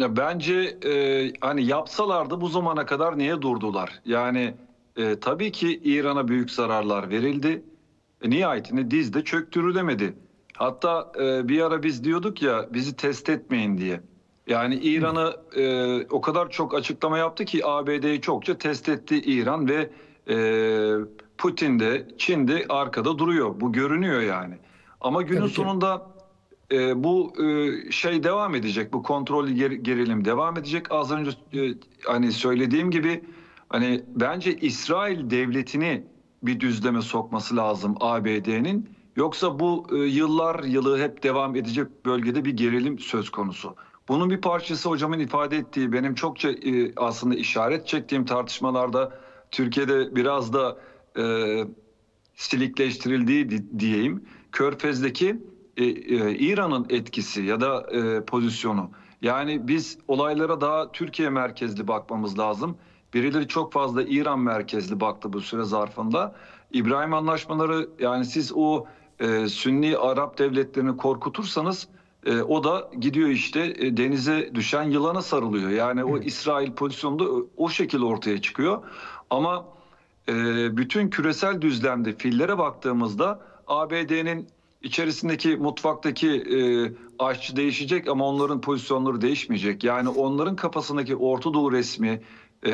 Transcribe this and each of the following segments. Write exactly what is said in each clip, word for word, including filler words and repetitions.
Ya bence e, hani yapsalardı bu zamana kadar niye durdular? Yani e, tabii ki İran'a büyük zararlar verildi. E, nihayetinde dizde çöktürülemedi. Hatta e, bir ara biz diyorduk ya bizi test etmeyin diye. Yani Hı. İran'ı e, o kadar çok açıklama yaptı ki A B D'yi çokça test etti İran ve e, Putin de Çin de arkada duruyor. Bu görünüyor yani. Ama günün Tabii ki. sonunda e, bu e, şey devam edecek. Bu kontrollü ger- gerilim devam edecek. Az önce e, hani söylediğim gibi hani bence İsrail devletini bir düzleme sokması lazım A B D'nin. Yoksa bu e, yıllar yılı hep devam edecek bölgede bir gerilim söz konusu. Bunun bir parçası hocamın ifade ettiği benim çokça e, aslında işaret çektiğim tartışmalarda Türkiye'de biraz da e, silikleştirildiği di- diyeyim. Körfez'deki e, e, İran'ın etkisi ya da e, pozisyonu. Yani biz olaylara daha Türkiye merkezli bakmamız lazım. Birileri çok fazla İran merkezli baktı bu süre zarfında. İbrahim Anlaşmaları yani siz o e, Sünni Arap devletlerini korkutursanız e, o da gidiyor işte e, denize düşen yılana sarılıyor. Yani o Evet. İsrail pozisyonu da o, o şekilde ortaya çıkıyor. Ama e, bütün küresel düzlemde fillere baktığımızda A B D'nin içerisindeki mutfaktaki e, aşçı değişecek ama onların pozisyonları değişmeyecek. Yani onların kafasındaki Orta Doğu resmi e,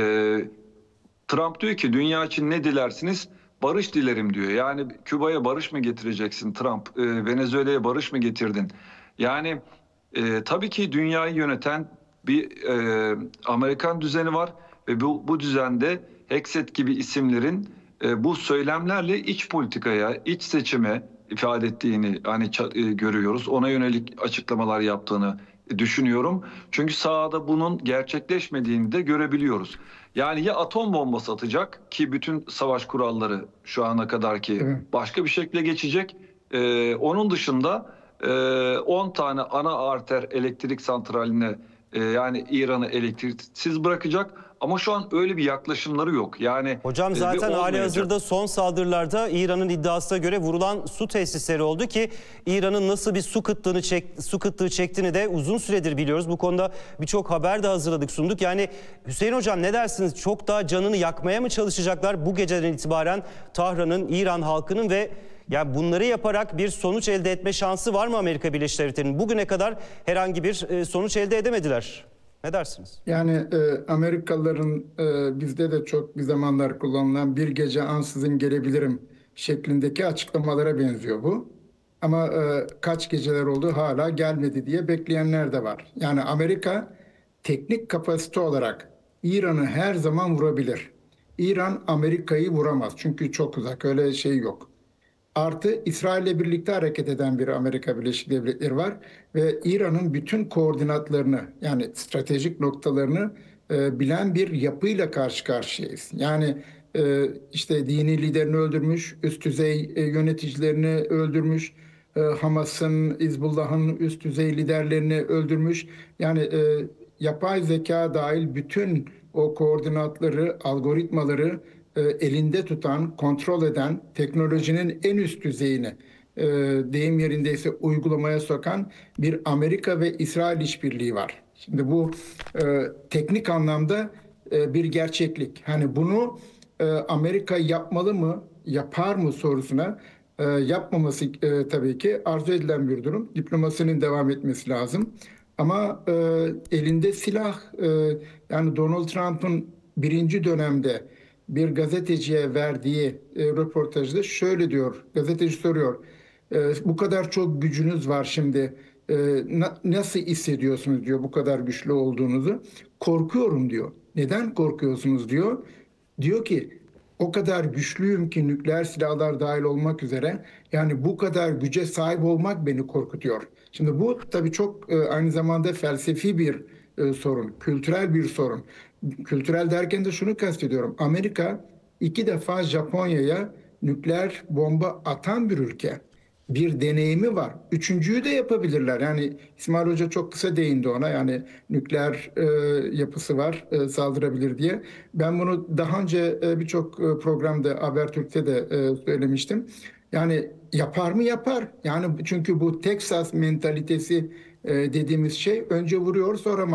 Trump diyor ki dünya için ne dilersiniz? Barış dilerim diyor. Yani Küba'ya barış mı getireceksin Trump? E, Venezuela'ya barış mı getirdin? Yani e, tabii ki dünyayı yöneten bir e, Amerikan düzeni var ve bu, bu düzende Hexet gibi isimlerin e, bu söylemlerle iç politikaya, iç seçime ifade ettiğini hani ça- e, görüyoruz. Ona yönelik açıklamalar yaptığını düşünüyorum. Çünkü sahada bunun gerçekleşmediğini de görebiliyoruz. Yani ya atom bombası atacak ki bütün savaş kuralları şu ana kadarki Tabii. başka bir şekilde geçecek. Ee, onun dışında e, on tane ana arter elektrik santraline e, yani İran'ı elektriksiz bırakacak. Ama şu an öyle bir yaklaşımları yok. Yani Hocam e, ve zaten olmayacak. halihazırda son saldırılarda İran'ın iddiasına göre vurulan su tesisleri oldu ki İran'ın nasıl bir su kıtlığını çek, su kıtlığı çektiğini de uzun süredir biliyoruz. Bu konuda birçok haber de hazırladık, sunduk. Yani Hüseyin Hocam ne dersiniz? Çok daha canını yakmaya mı çalışacaklar bu geceden itibaren Tahran'ın, İran halkının ve ya bunları yaparak bir sonuç elde etme şansı var mı Amerika Birleşik Devletleri'nin? Bugüne kadar herhangi bir e, sonuç elde edemediler. Ne dersiniz? Yani e, Amerikalıların e, bizde de çok bir zamanlar kullanılan bir gece ansızın gelebilirim şeklindeki açıklamalara benziyor bu. Ama e, kaç geceler oldu hala gelmedi diye bekleyenler de var. Yani Amerika teknik kapasite olarak İran'ı her zaman vurabilir. İran Amerika'yı vuramaz çünkü çok uzak, öyle şey yok. Artı İsrail'le birlikte hareket eden bir Amerika Birleşik Devletleri var ve İran'ın bütün koordinatlarını yani stratejik noktalarını e, bilen bir yapıyla karşı karşıyayız. Yani e, işte dini liderini öldürmüş, üst düzey e, yöneticilerini öldürmüş, e, Hamas'ın, Hizbullah'ın üst düzey liderlerini öldürmüş. Yani e, yapay zeka dahil bütün o koordinatları, algoritmaları e, elinde tutan, kontrol eden, teknolojinin en üst düzeyini e, deyim yerindeyse uygulamaya sokan bir Amerika ve İsrail işbirliği var. Şimdi bu e, teknik anlamda e, bir gerçeklik. Hani bunu e, Amerika yapmalı mı, yapar mı sorusuna e, yapmaması e, tabii ki arzu edilen bir durum. Diplomasinin devam etmesi lazım. Ama e, elinde silah, e, yani Donald Trump'ın birinci dönemde bir gazeteciye verdiği e, röportajda şöyle diyor. Gazeteci soruyor. E, bu kadar çok gücünüz var şimdi. E, na- nasıl hissediyorsunuz diyor bu kadar güçlü olduğunuzu. Korkuyorum diyor. Neden korkuyorsunuz diyor. Diyor ki o kadar güçlüyüm ki nükleer silahlar dahil olmak üzere yani bu kadar güce sahip olmak beni korkutuyor. Şimdi bu tabii çok e, aynı zamanda felsefi bir e, sorun, kültürel bir sorun. Kültürel derken de şunu kastediyorum. Amerika iki defa Japonya'ya nükleer bomba atan bir ülke. Bir deneyimi var. Üçüncüyü de yapabilirler. Yani İsmail Hoca çok kısa değindi ona. Yani nükleer e, yapısı var, e, saldırabilir diye. Ben bunu daha önce e, birçok e, programda Habertürk'te de e, söylemiştim. Yani yapar mı yapar. Yani çünkü bu Texas mentalitesi e, dediğimiz şey önce vuruyor sonra